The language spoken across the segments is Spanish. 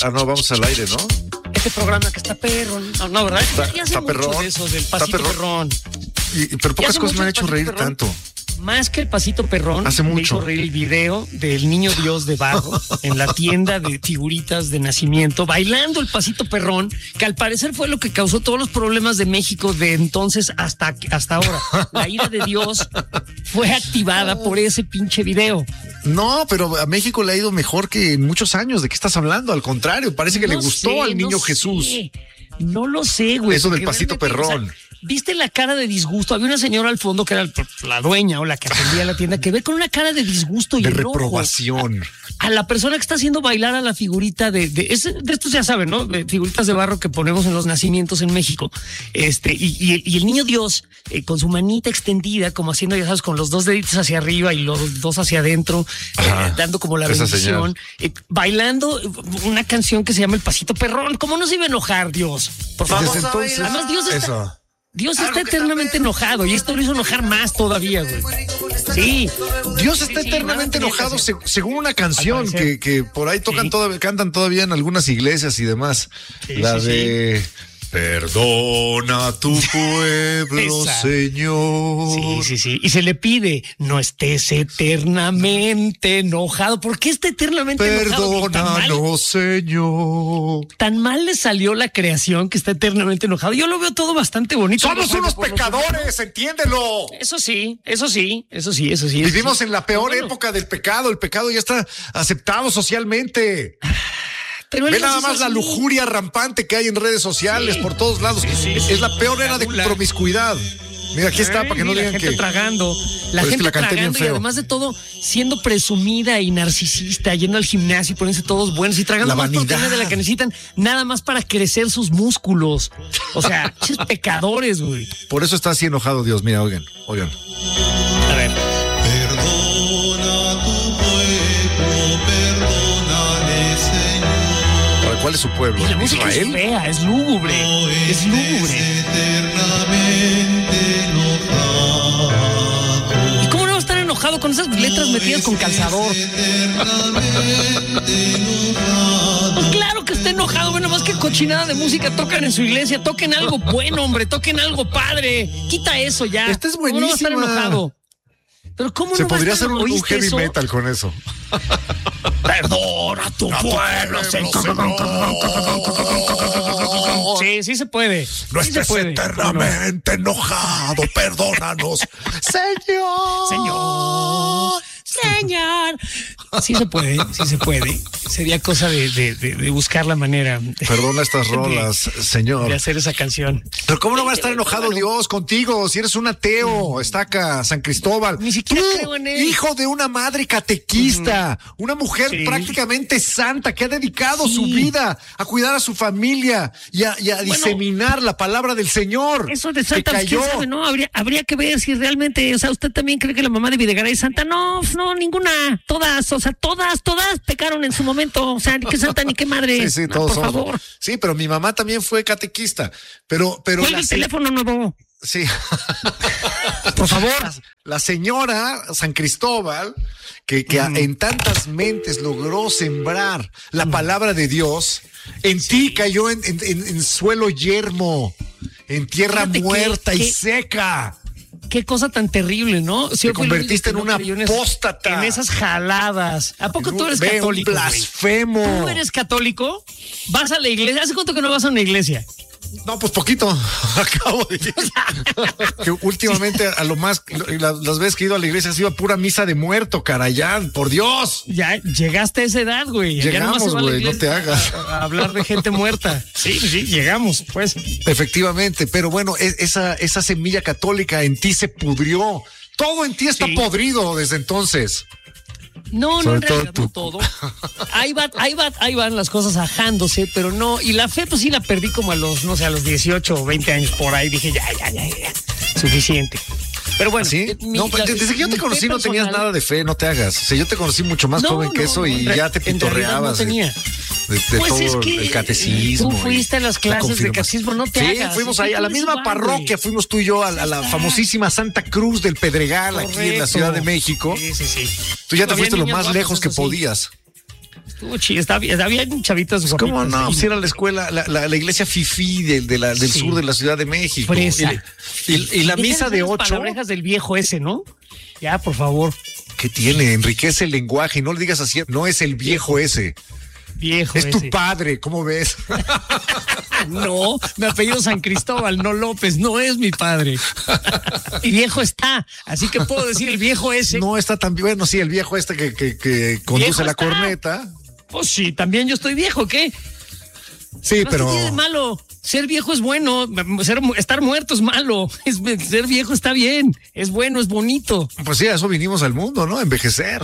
no, vamos al aire, ¿no? Este programa que está perro. No, ¿verdad? Ya Está perrón. De eso, del pasito perrón. Pero pocas cosas me han hecho reír tanto. Más que el pasito perrón, hace mucho. Me hizo reír el video del niño Dios de Barro en la tienda de figuritas de nacimiento, bailando el pasito perrón, que al parecer fue lo que causó todos los problemas de México de entonces hasta ahora. La ira de Dios fue activada por ese pinche video. No, pero a México le ha ido mejor que en muchos años. ¿De qué estás hablando? Al contrario, parece que le gustó al niño Jesús. No lo sé, güey. Eso del pasito perrón. O sea, ¿viste la cara de disgusto? Había una señora al fondo que era la dueña o la que atendía la tienda que ve con una cara de disgusto y de enojo reprobación a la persona que está haciendo bailar a la figurita de estos ya saben, ¿no? De figuritas de barro que ponemos en los nacimientos en México. Y el niño Dios con su manita extendida, como haciendo, ya sabes, con los dos deditos hacia arriba y los dos hacia adentro, dando como la bendición, bailando una canción que se llama El Pasito Perrón. ¿Cómo no se iba a enojar Dios? Por favor. Desde entonces, además, Dios está eternamente enojado y esto lo hizo enojar más todavía, güey. Sí. Dios está eternamente enojado según una canción que por ahí cantan todavía en algunas iglesias y demás. De perdona a tu pueblo, Señor. Sí. Y se le pide, no estés eternamente enojado. ¿Por qué está eternamente enojado? Perdónanos, Señor. Tan mal le salió la creación que está eternamente enojado. Yo lo veo todo bastante bonito. Somos unos pecadores, entiéndelo. Eso sí. Vivimos en la peor época del pecado. El pecado ya está aceptado socialmente. Ve nada más la lujuria rampante que hay en redes sociales por todos lados. Es la peor era de promiscuidad. Mira, aquí está, para que no digan que... La gente tragando y además de todo, siendo presumida y narcisista, yendo al gimnasio y poniéndose todos buenos y tragando más proteína de la que necesitan, nada más para crecer sus músculos. O sea, pecadores, güey. Por eso está así enojado Dios. Mira, oigan. A ver. ¿Cuál es su pueblo? Y la música ¿Israel? Es fea, es lúgubre. Es lúgubre. ¿Y cómo no va a estar enojado con esas letras metidas con calzador? Pues claro que está enojado. Bueno, más que cochinada de música tocan en su iglesia. Toquen algo bueno, hombre. Toquen algo padre. Quita eso ya. Esta es buenísima. ¿Cómo no va a estar enojado? Pero ¿cómo se no podría va a estar hacer un heavy metal con eso. Perdona tu pueblo, Sí se puede. No estés eternamente enojado, perdónanos. Señor. Sí se puede. Sería cosa de buscar la manera. Perdona estas rolas, Señor. De hacer esa canción. Pero ¿cómo no va a estar enojado Dios contigo si eres un ateo? Estaca, San Cristóbal. Ni siquiera creo en él. Hijo de una madre catequista, una mujer prácticamente santa que ha dedicado su vida a cuidar a su familia y a diseminar la palabra del Señor. Eso de santa, pues, ¿quién sabe, no? Habría que ver si realmente, o sea, ¿usted también cree que la mamá de Videgaray es santa? No, ninguna. Todas pecaron en su momento. O sea, ni qué santa ni qué madre. Sí, todos por favor. Sí, pero mi mamá también fue catequista. Pero el teléfono nuevo. Sí. Por favor. La señora San Cristóbal, que en tantas mentes logró sembrar la palabra de Dios, en ti cayó en suelo yermo, en tierra muerta y seca. Qué cosa tan terrible, ¿no? Te convertiste en una apóstata. En esas jaladas. ¿A poco tú eres católico? Un blasfemo. ¿Tú eres católico? ¿Vas a la iglesia? ¿Hace cuánto que no vas a una iglesia? No, pues poquito. Acabo de decir que últimamente a lo más las veces que he ido a la iglesia ha sido pura misa de muerto, carayán, por Dios. Ya llegaste a esa edad, güey. Llegamos, güey, no te hagas. A hablar de gente muerta. Sí, llegamos, pues. Efectivamente, pero bueno, esa semilla católica en ti se pudrió. Todo en ti está podrido desde entonces. No, en realidad no todo. Ahí van las cosas ajándose, pero no. Y la fe, pues sí la perdí como a los 18 o 20 años por ahí. Dije, ya. Suficiente. Pero bueno. ¿Sí? Desde que yo te conocí no tenías nada de fe, no te hagas. O sea, yo te conocí mucho más joven que eso y ya te pitorreabas. No tenía. De pues todo el catecismo. Tú fuiste a las clases de catecismo, no te hagas. Sí, fuimos ahí a la misma parroquia, fuimos tú y yo a la famosísima Santa Cruz del Pedregal, aquí en la Ciudad de México. Sí. Tú ya te fuiste lo más lejos que podías. Está bien, chavitos. ¿Cómo no? Si era la escuela, la iglesia fifí del sur de la Ciudad de México. Y la misa de 8. Palabrejas del viejo ese, ¿no? Ya, por favor. ¿Qué tiene? Enriquece el lenguaje y no le digas así. No es el viejo ese. Viejo es tu padre, ¿cómo ves? No, me apellido San Cristóbal, no López, no es mi padre. Y viejo está, así que puedo decir el viejo ese. No está tan bueno, sí, el viejo este que conduce la corneta. Pues sí, también yo estoy viejo, ¿qué? Sí, pero... ¿Qué tiene de malo? Ser viejo es bueno, estar muerto es malo, ser viejo está bien, es bueno, es bonito. Pues sí, a eso vinimos al mundo, ¿no? Envejecer.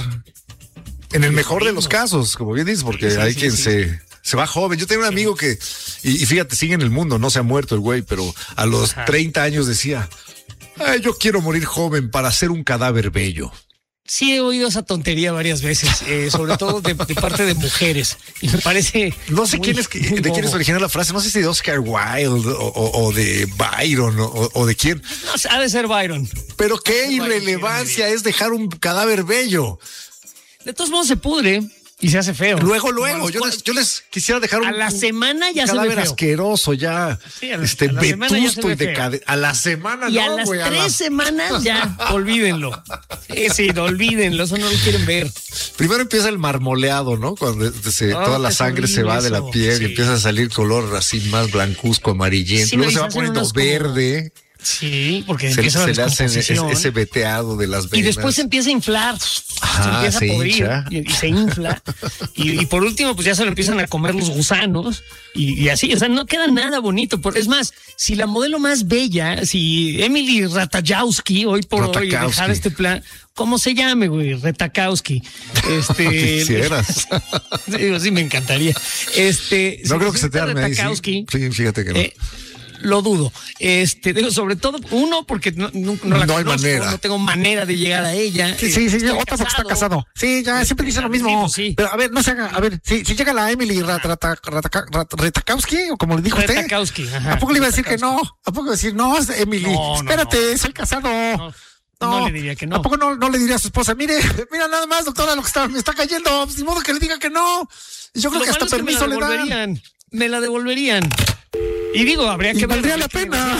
En el mejor de los casos, como bien dices, porque hay quien se va joven. Yo tengo un amigo que, y fíjate, sigue en el mundo, no se ha muerto el güey, pero a los 30 años decía, yo quiero morir joven para ser un cadáver bello. Sí, he oído esa tontería varias veces, sobre todo de parte de mujeres. Y me parece. No sé quién es original la frase, no sé si de Oscar Wilde o de Byron o de quién. No, ha de ser Byron. Pero qué irrelevancia es dejar un cadáver bello. De todos modos se pudre y se hace feo. Luego. Yo les quisiera dejar a la semana ya cadáver se ve feo. Asqueroso ya. Sí, a la vetusto y decadente. A la semana y a las 3 semanas ya, olvídenlo. Sí, no, olvídenlo, eso no lo quieren ver. Primero empieza el marmoleado, ¿no? Cuando toda la sangre se va de la piel y empieza a salir color así más blancuzco, amarillento. Luego se va poniendo verde. Sí, porque se le hace ese veteado de las venas. Y después se empieza a inflar, se empieza a podrir y se infla. Y por último, pues ya se lo empiezan a comer los gusanos y así, o sea, no queda nada bonito. Es más, si la modelo más bella, si Emily Ratajkowski, hoy por hoy, dejar este plan, ¿cómo se llame, güey? Ratajkowski. Quisieras. Sí, me encantaría. No creo que se te arme ahí. Sí, fíjate que no. Lo dudo. Digo, sobre todo, uno, porque no la conozco, hay manera. No tengo manera de llegar a ella. Sí, otra porque está casado. Sí, ya siempre dice lo mismo. Sí. Pero a ver, no se haga. A ver, si llega la Emily Ratajkowski, o como le dijo usted. Ratajkowski, ajá. ¿A poco le iba a decir que no? ¿A poco le iba a decir no, Emily? Espérate, soy casado. No le diría que no. ¿A poco no le diría a su esposa? Mira nada más, doctora, lo que me está cayendo. Pues, ni modo que le diga que no. Y yo creo que hasta permiso le dan. Me la devolverían. Y digo, habría que valdría la pena.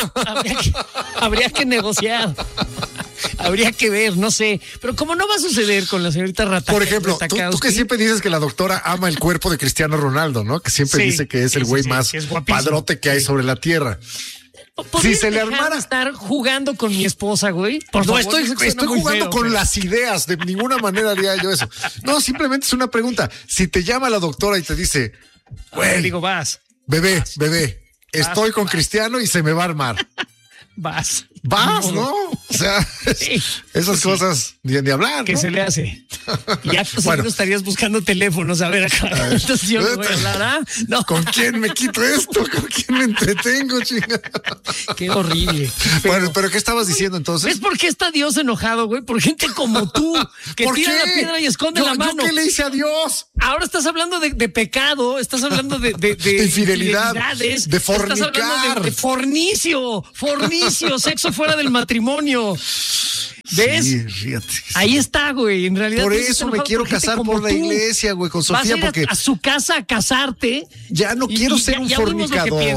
Habría que negociar. Habría que ver, no sé. Pero como no va a suceder con la señorita Ratajkowski. Por ejemplo, tú que siempre dices que la doctora ama el cuerpo de Cristiano Ronaldo, ¿no? Que siempre dice que es el güey más padrote que hay sobre la tierra. Si se le armara estar jugando con mi esposa, güey. Por favor, estoy jugando con las ideas. De ninguna manera haría yo eso. No, simplemente es una pregunta. Si te llama la doctora y te dice, güey, digo, vas. Bebé, estoy con Cristiano y se me va a armar. Vas, ¿no? O sea, esas cosas ni hablar, ¿qué se le hace? Ya estarías buscando teléfonos, a ver acá. Entonces yo me voy a hablar, No. ¿Con quién me quito esto? ¿Con quién me entretengo, chinga? Qué horrible. Pero ¿qué estabas diciendo entonces? ¿Ves por qué está Dios enojado, güey? Por gente como tú, que tira la piedra y esconde la mano. ¿Yo qué le hice a Dios? Ahora estás hablando de pecado, estás hablando de infidelidad, de fornicar. Estás hablando de fornicio, sexo fuera del matrimonio. ¿Ves? Sí, fíjate. Ahí está, güey. En realidad. Por eso me quiero casar por la iglesia, güey, con Sofía. Vas a ir a su casa a casarte. Ya no quiero ser un fornicador. Ahí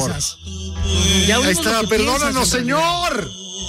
está, perdónanos, Señor.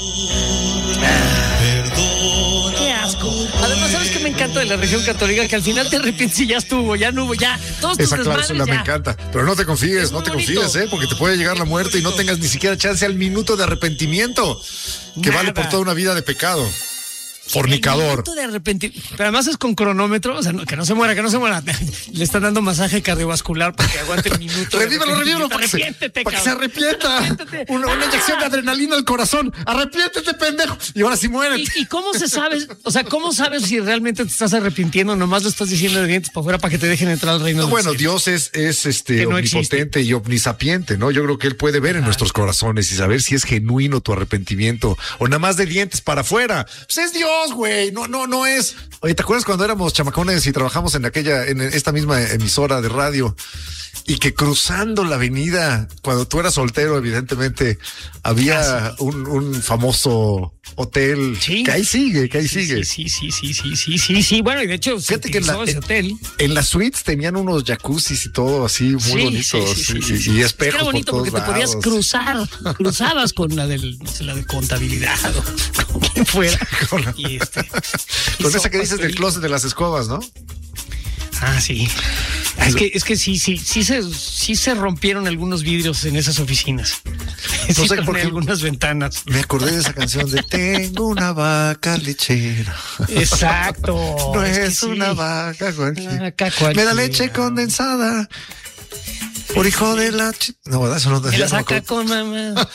Qué asco. Además, ¿sabes qué me encanta de la religión católica? Que al final te arrepientes y ya estuvo, ya no hubo, ya. Todos tus desmadres, me encanta. Pero no te confíes, porque te puede llegar la muerte y no tengas ni siquiera chance al minuto de arrepentimiento, que vale por toda una vida de pecado. Fornicador. De arrepentimiento. Pero además es con cronómetro, o sea, que no se muera. Le están dando masaje cardiovascular para que aguante el minuto. Revívalo para que se arrepienta. Una inyección de adrenalina al corazón. Arrepiéntete, pendejo. Y ahora sí muere. ¿Y cómo se sabe? O sea, ¿cómo sabes si realmente te estás arrepintiendo? Nomás lo estás diciendo de dientes para afuera para que te dejen entrar al reino. Bueno, Dios es omnipotente y omnisapiente, ¿no? Yo creo que Él puede ver en nuestros corazones y saber si es genuino tu arrepentimiento o nada más de dientes para afuera. Pues es Dios. Güey, no es. Oye, ¿te acuerdas cuando éramos chamacones y trabajamos en esta misma emisora de radio? y que cruzando la avenida, cuando tú eras soltero, evidentemente, había un famoso hotel que ahí sigue, Sí. Bueno, y de hecho, fíjate que ese hotel. En las suites tenían unos jacuzzis y todo así muy bonitos y espejos. Era bonito por porque te podías cruzabas con la de contabilidad o con quien fuera. Con esa que dices del closet de las escobas, ¿no? Ah, sí. Es que sí se rompieron algunos vidrios en esas oficinas. No sé por qué algunas ventanas. Me acordé de esa canción de Tengo una vaca lechera. Exacto. No es una vaca cualquiera. Me da leche condensada. Por hijo de la... No, ¿verdad? Eso no te la saca con mamá.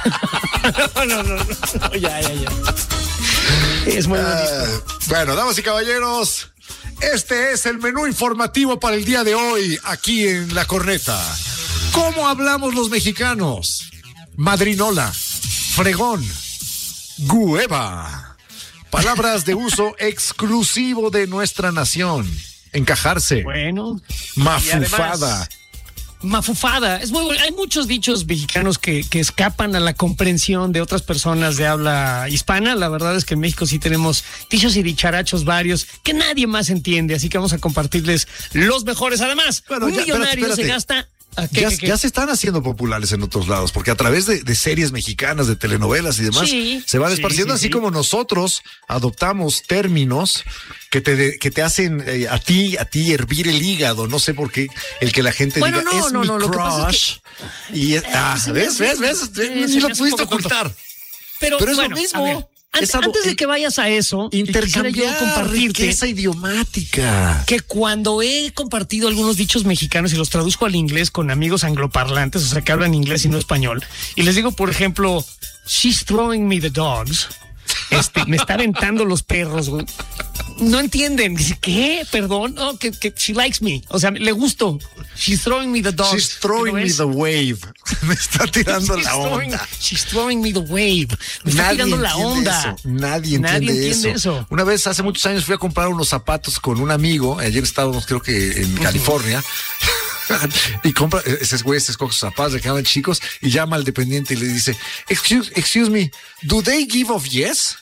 No. Ya. Es muy bonito. Bueno, damas y caballeros, este es el menú informativo para el día de hoy, aquí en La Corneta. ¿Cómo hablamos los mexicanos? Madrinola, fregón, gueva. Palabras de uso exclusivo de nuestra nación. Encajarse. Bueno. Mafufada. Mafufada. Es muy bueno. Hay muchos dichos mexicanos que escapan a la comprensión de otras personas de habla hispana. La verdad es que en México sí tenemos dichos y dicharachos varios que nadie más entiende. Así que vamos a compartirles los mejores. Además, un millonario espérate. Se gasta... Ya se están haciendo populares en otros lados, porque a través de series mexicanas, de telenovelas y demás, se van esparciendo, así como nosotros adoptamos términos que te hacen a ti hervir el hígado. No sé por qué el que la gente diga es mi crush. Y ¿ves? Ni lo pudiste ocultar. Pero es lo mismo. Antes de que vayas a eso, intercambiar riqueza idiomática. Que cuando he compartido algunos dichos mexicanos y los traduzco al inglés con amigos angloparlantes, o sea, que hablan inglés y no español, y les digo, por ejemplo, she's throwing me the dogs. Me está aventando los perros, güey. No entienden. Dice, ¿qué? Perdón. No, que she likes me. O sea, le gusto. She's throwing me the dogs. She's throwing me the wave. Me está tirando la onda. She's throwing me the wave. Me está tirando la onda. Nadie entiende eso. Una vez, hace muchos años, fui a comprar unos zapatos con un amigo. Ayer estábamos, creo que en California. Y compra, ese güey se escoge sus zapatos, le quedaban chicos, y llama al dependiente y le dice, excuse me, do they give of yes?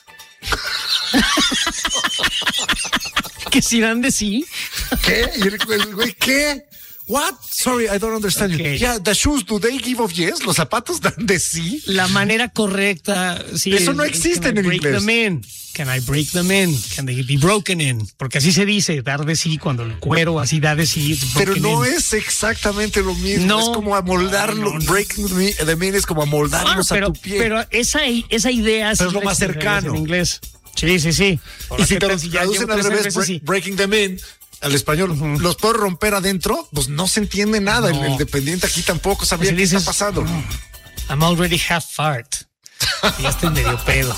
¿Que si dan de sí? ¿Qué? Y el güey, ¿qué? What? Sorry, I don't understand you. Yeah, the shoes, do they give of yes? ¿Los zapatos dan de sí? La manera correcta, sí. Eso no existe en el inglés. Can I break them in? Can they be broken in? Porque así se dice, dar de sí, cuando el cuero así da de sí. Pero no es exactamente lo mismo. No, es como amoldarlo. Breaking them in es como amoldarlos a tu piel. Pero esa idea es lo más cercano. En inglés. Sí. Y si te lo traducen al revés, breaking them in, al español, ¿los puedo romper adentro? Pues no se entiende nada. El dependiente aquí tampoco sabía qué está pasando. I'm already half fart. Y ya estoy medio pedo.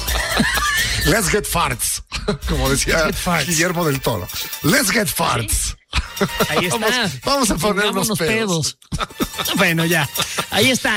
Let's get farts. Como decía Guillermo del Toro. Let's get farts. Ahí está. Vamos a ponernos pedos. Bueno, ya. Ahí está.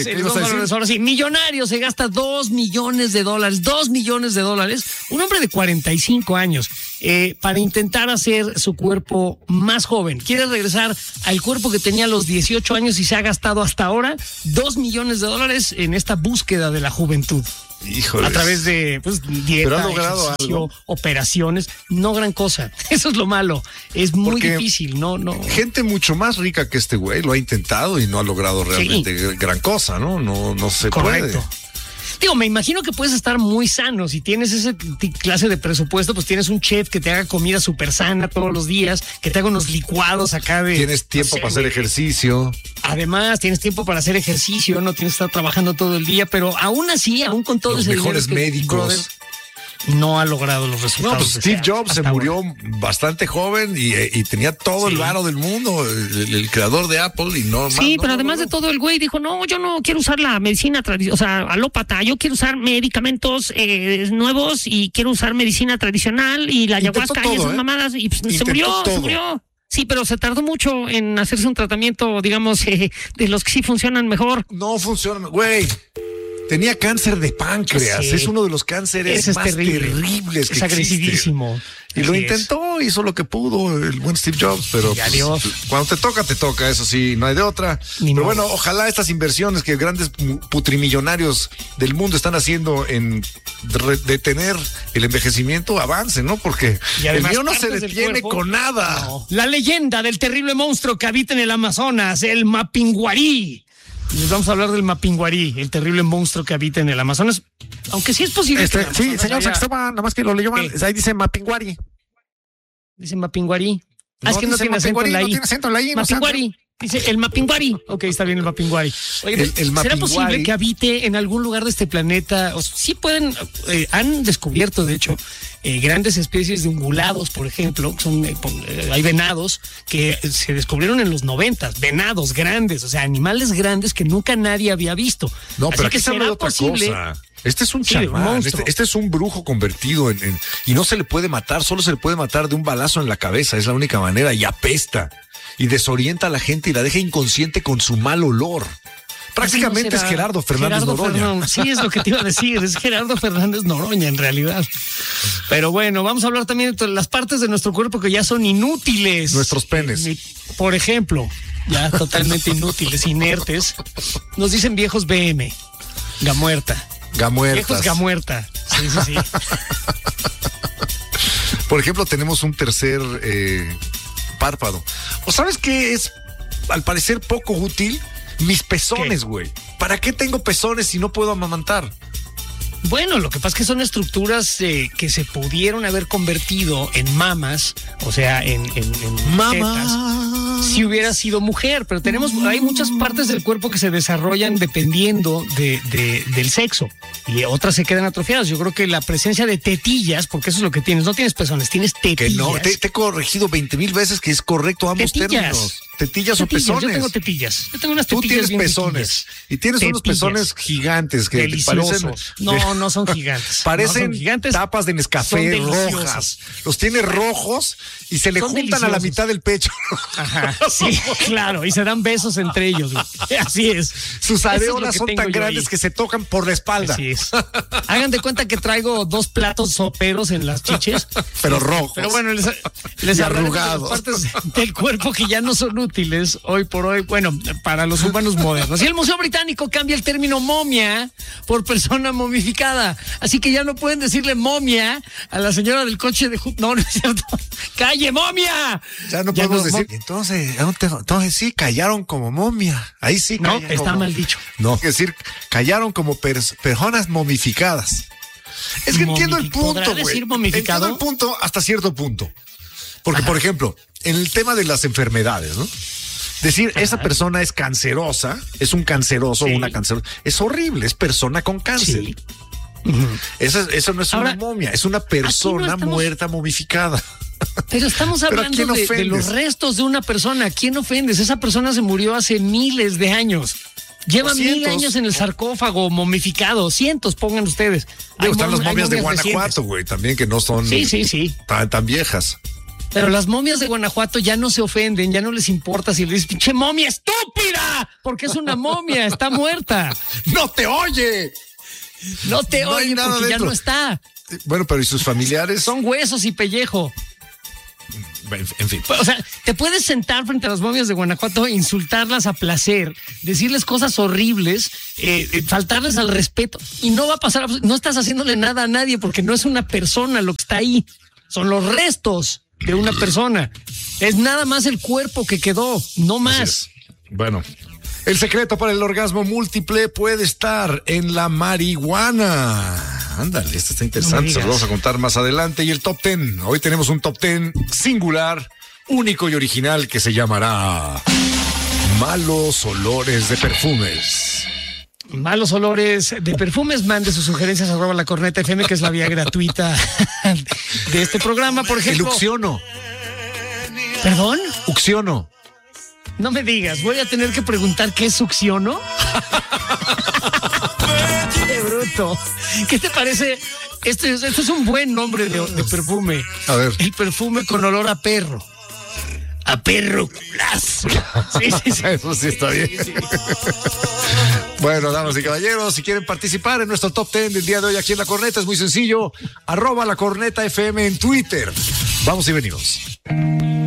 Ahora sí. Millonario se gasta $2 millones. $2 millones. Un hombre de 45 años para intentar hacer su cuerpo más joven. Quiere regresar al cuerpo que tenía a los 18 años y se ha gastado hasta ahora $2 millones en esta búsqueda de la juventud. Híjoles. A través de dieta, ejercicio, operaciones, no gran cosa. Eso es lo malo. Es muy difícil, no. Gente mucho más rica que este güey lo ha intentado y no ha logrado realmente gran cosa, ¿no? No se puede. Digo, me imagino que puedes estar muy sano. Si tienes esa clase de presupuesto, pues tienes un chef que te haga comida súper sana todos los días, que te haga unos licuados acá de... Tienes tiempo para hacer ejercicio. Además, tienes tiempo para hacer ejercicio, no tienes que estar trabajando todo el día, pero aún así, aún con todo ese dinero... Los mejores médicos... Brother, no ha logrado los resultados. No, pues Steve Jobs se murió bastante joven y tenía todo el varo del mundo, el creador de Apple, y no. Sí, pero además de todo, el güey dijo, no, yo no quiero usar la medicina tradicional, o sea, alópata, yo quiero usar medicamentos nuevos y quiero usar medicina tradicional y la ayahuasca y esas mamadas, y pues, se murió. Sí, pero se tardó mucho en hacerse un tratamiento, digamos, de los que sí funcionan mejor. No funcionan, güey. Tenía cáncer de páncreas. Sí. Es uno de los cánceres más terribles que es agresivísimo. Existen. Y lo intentó, hizo lo que pudo el buen Steve Jobs, pero pues, cuando te toca, eso sí, no hay de otra. Pero bueno, ojalá estas inversiones que grandes putrimillonarios del mundo están haciendo en detener el envejecimiento avancen, ¿no? Porque el mío no se detiene con nada. No. La leyenda del terrible monstruo que habita en el Amazonas, el Mapinguari. Les vamos a hablar del Mapinguari, el terrible monstruo que habita en el Amazonas. Aunque sí es posible. Sí, señor Saxtoma, nada más que lo leyó mal. Ahí dice Mapinguari. Dice Mapinguari. Es que no tiene acento en la I. No tiene acento en la I. Mapinguari. Dice el Mapinguari. Ok, está bien el Mapinguari. Oye, ¿será posible que habite en algún lugar de este planeta? O sí pueden, han descubierto, de hecho, grandes especies de ungulados, por ejemplo. Hay venados que se descubrieron en los 90s. Venados grandes, o sea, animales grandes que nunca nadie había visto. No, pero aquí se habla de otra cosa. Este es un chamán, este es un brujo convertido y no se le puede matar, solo se le puede matar de un balazo en la cabeza, es la única manera, y apesta, y desorienta a la gente y la deja inconsciente con su mal olor. Prácticamente es Gerardo Fernández Noroña. Sí, es lo que te iba a decir, es Gerardo Fernández Noroña en realidad. Pero bueno, vamos a hablar también de las partes de nuestro cuerpo que ya son inútiles. Nuestros penes. Por ejemplo, ya totalmente inútiles, inertes. Nos dicen viejos BM, Gamuerta. Viejos Gamuerta. Sí. Por ejemplo, tenemos un tercer párpado. ¿O sabes qué es, al parecer, poco útil? Mis pezones, güey. ¿Para qué tengo pezones si no puedo amamantar? Bueno, lo que pasa es que son estructuras que se pudieron haber convertido en mamas, o sea, en tetas, si hubiera sido mujer, pero hay muchas partes del cuerpo que se desarrollan dependiendo del sexo y otras se quedan atrofiadas. Yo creo que la presencia de tetillas, porque eso es lo que tienes, no tienes pezones, tienes tetillas. Que no, te he corregido 20,000 veces que es correcto ambos términos. Tetillas o pezones. Yo tengo tetillas. Yo tengo unas tetillas. Tú tienes pezones. Y tienes unos pezones gigantes que parecen. No son gigantes. Parecen tapas de Nescafé rojas. Los tiene rojos y se le juntan a la mitad del pecho. Ajá. Sí, claro. Y se dan besos entre ellos. Así es. Sus areolas son tan grandes que se tocan por la espalda. Así es. Hagan de cuenta que traigo 2 platos soperos en las chiches. Pero rojos. Pero bueno, les arrugados. Partes del cuerpo que ya no son útiles hoy por hoy, bueno, para los humanos modernos. Y el Museo Británico cambia el término momia por persona momificada. Así que ya no pueden decirle momia a la señora del coche de... No es cierto. ¡Calle, momia! Ya no podemos decir. Entonces sí, callaron como momia. Ahí sí. No, está mal dicho. No, es decir, callaron como personas momificadas. Es que entiendo el punto, güey. Decir momificado? Entiendo el punto hasta cierto punto. Porque, por ejemplo, en el tema de las enfermedades, ¿no? Decir, esa persona es cancerosa, es un canceroso o una cancerosa, es horrible, es persona con cáncer. Sí. Eso no es una momia, es una persona muerta momificada. Pero estamos hablando de los restos de una persona. ¿A quién ofendes? Esa persona se murió hace miles de años. Lleva 1000 años en el sarcófago momificado. Cientos, pongan ustedes. Están las momias de Guanajuato, güey, también que no son tan viejas. Pero las momias de Guanajuato ya no se ofenden, ya no les importa si le dices, pinche momia estúpida, porque es una momia, está muerta. ¡No te oye! No te oye porque dentro. Ya no está. Bueno, pero ¿y sus familiares? Son huesos y pellejo. En fin. O sea, te puedes sentar frente a las momias de Guanajuato e insultarlas a placer, decirles cosas horribles, faltarles al respeto, y no va a pasar, no estás haciéndole nada a nadie porque no es una persona lo que está ahí, son los restos de una persona. Es nada más el cuerpo que quedó, no más. Bueno, el secreto para el orgasmo múltiple puede estar en la marihuana. Ándale, esto está interesante, se lo vamos a contar más adelante. Y el top 10, hoy tenemos un top 10 singular, único y original que se llamará Malos olores de perfumes. Malos olores de perfumes, mande sus sugerencias @ La Corneta FM, que es la vía gratuita de este programa, por ejemplo. El Uxiono. ¿Perdón? Uxiono. No me digas, voy a tener que preguntar qué es Uxiono. ¡Qué bruto! ¿Qué te parece? Este es un buen nombre de perfume. A ver. El perfume con olor a perro. a perro culazo. Sí. Eso sí está bien. Sí. Bueno, damas y caballeros, si quieren participar en nuestro top 10 del día de hoy aquí en La Corneta, es muy sencillo. @LaCornetaFM en Twitter. Vamos y venimos.